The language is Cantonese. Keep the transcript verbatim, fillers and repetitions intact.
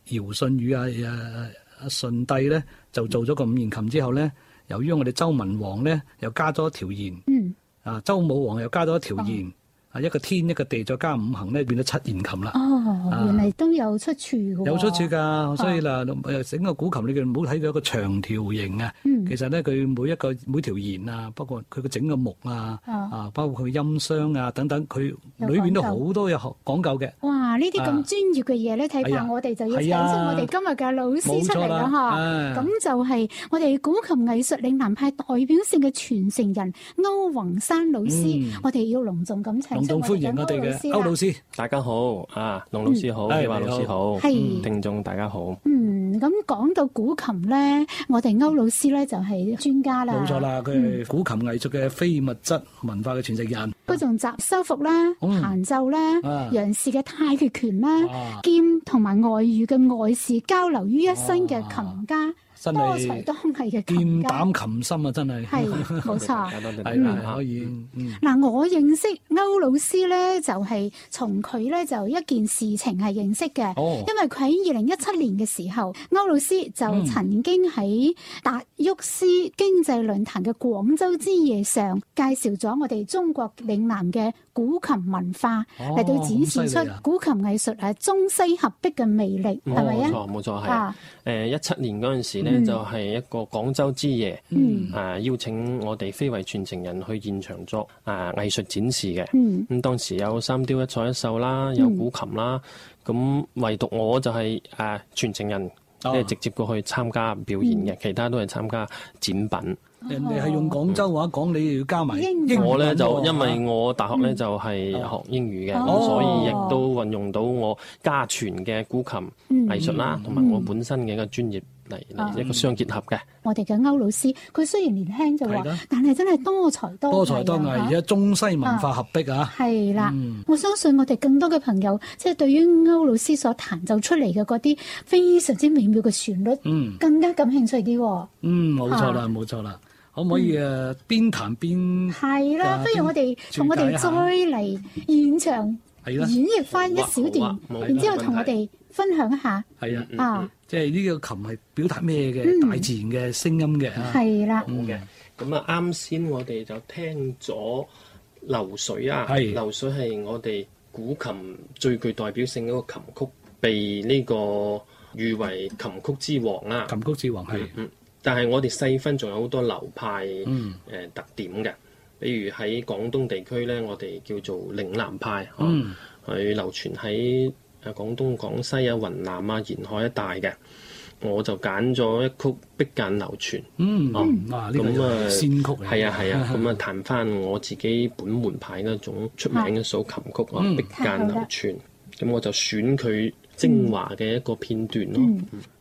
堯舜禹啊誒阿舜帝咧就做咗個五弦琴之後咧，由於我哋周文王咧又加咗一條弦， 嗯， 啊周武王又加咗一條弦。哦啊，一個天一個地再加五行咧，變咗七弦琴啦。 哦，原來都有出處嘅。 有出處㗎，所以啦，誒整個古琴你哋唔好睇到一個長條形啊。嗯。其實咧，佢每一個每條弦啊，包括佢個整個木啊，啊，包括佢音箱啊等等，佢裏邊都好多有講究嘅。 哇！呢啲咁專業嘅嘢咧，睇怕我哋就要請出我哋今日嘅老師出嚟啦嚇。咁就係我哋古琴藝術嶺南派代表性嘅傳承人歐宏山老師，我哋要隆重咁請。 隆重歡迎我哋嘅歐老師， 大家好啊，龍老師好，李華老師好， 係聽眾大家好。 嗯，咁講到古琴咧，我哋歐老師咧就係專家啦。 冇錯啦，佢係古琴藝術嘅非物質文化嘅傳承人。 佢仲集修復啦、彈奏啦、楊氏嘅太極拳啦、兼同埋外語嘅外事交流於一身嘅琴家。多才多藝嘅琴家， 劍膽琴心啊！真係係冇錯， 係啦，可以。 嗱，我認識歐老師咧，就係從佢咧就一件事情係認識嘅。哦，因為佢喺二零一七年嘅時候，歐老師就曾經喺達沃斯經濟論壇嘅廣州之夜上介紹咗我哋中國嶺南嘅古琴文化，嚟到展示出古琴藝術係中西合璧嘅魅力，係咪啊？ 冇錯冇錯，係。誒一七年嗰陣時咧，就係一個廣州之夜，嗯，啊邀請我哋非遺傳承人去現場作啊藝術展示嘅。嗯，咁當時有三雕一菜一秀啦，有古琴啦，咁、嗯、唯獨我就係誒傳承人，即係、哦、直接過去參加表演嘅，嗯、其他都係參加展品。 人哋係用廣州話講，你要加埋英語。 我咧就因為我大學咧就係學英語嘅，咁、嗯、所以亦都運用到我家傳嘅古琴藝術啦，同埋、嗯、我本身嘅一個專業嚟嚟、嗯、一個相結合嘅。 我哋嘅歐老師，佢雖然年輕就話，但係真係多才多藝多才多藝，而家中西文化合璧啊！ 係啦，嗯、我相信我哋更多嘅朋友，即係對於歐老師所彈奏出嚟嘅嗰啲非常之美妙嘅旋律，嗯，更加感興趣啲。嗯， 冇錯啦，冇錯啦。可唔可以誒邊彈邊？ 係啦，不如我哋同我哋再嚟現場演繹翻一小段，然之後同我哋分享一下。係啊，啊， 即係呢個琴係表達咩嘅？大自然嘅聲音嘅。 係啦。 好嘅。咁啊，啱先我哋就聽咗流水啊，流水係我哋古琴最具代表性嗰個琴曲，被呢個譽為琴曲之王啦。 琴曲之王係。 但係我哋細分仲有好多流派誒、嗯呃、特點嘅，比如喺廣東地區咧，我哋叫做嶺南派，佢、嗯啊、流傳喺誒廣東、廣西啊、雲南啊、沿海一帶嘅。我就揀咗一曲《碧澗流傳》。嗯，啊、嗯，哇，呢個先曲嚟。 係啊係啊，咁啊彈翻我自己本門派嗰種出名嘅首琴曲啊，《碧澗流傳》。咁我就選佢精華嘅一個片段咯。嗯嗯